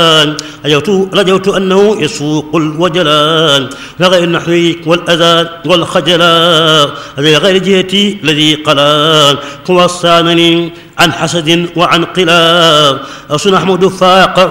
رجوت أنه يسوق الوجلان لغير النحو والأذى والخجلان لغير جهتي الذي قلان وصانني عن حسد وعن قلاب أصن أحمد فاق